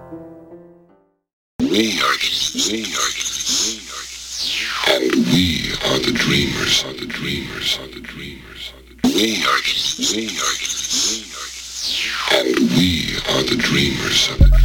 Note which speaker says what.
Speaker 1: And we are the dreamers, are the dreamers, are the dreamers, are the dreamers. And we are the dreamers, are the